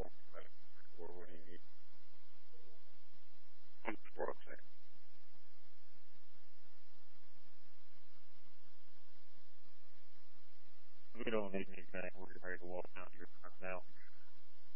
Or what do you need? I'm just what I'm saying. We don't need anything. We're ready to walk down to your house now.